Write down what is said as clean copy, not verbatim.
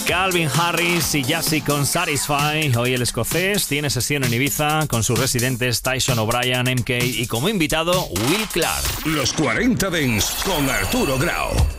Calvin Harris y Jassy con Satisfy. Hoy el escocés tiene sesión en Ibiza con sus residentes Tyson O'Brien, MK y como invitado Will Clark. Los 40 Dance con Arturo Grau.